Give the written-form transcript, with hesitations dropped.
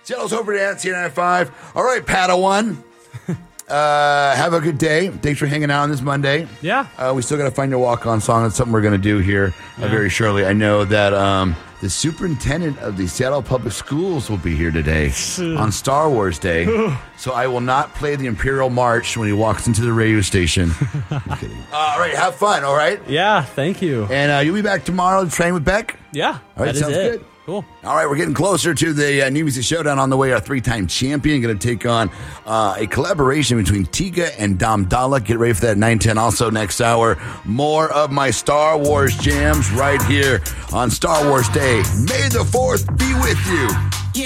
Seattle's over at C95. All right, Padawan. Have a good day. Thanks for hanging out on this Monday. Yeah. We still got to find your walk-on song. That's something we're going to do here very shortly. I know that the superintendent of the Seattle Public Schools will be here today on Star Wars Day. So I will not play the Imperial March when he walks into the radio station. I'm kidding. All right, have fun, all right? Yeah, thank you. And you'll be back tomorrow to train with Beck? Yeah. All right, sounds good. Cool. All right, we're getting closer to the New Music Showdown on the way. Our 3-time champion going to take on a collaboration between Tiga and Dom Dalla. Get ready for that 9:10. Also, next hour, more of my Star Wars jams right here on Star Wars Day. May the 4th be with you.